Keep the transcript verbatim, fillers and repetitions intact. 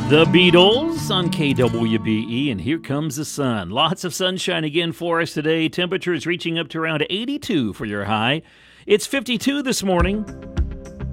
The Beatles on K W B E, and here comes the sun. Lots of sunshine again for us today. Temperatures reaching up to around eighty-two for your high. It's fifty-two this morning.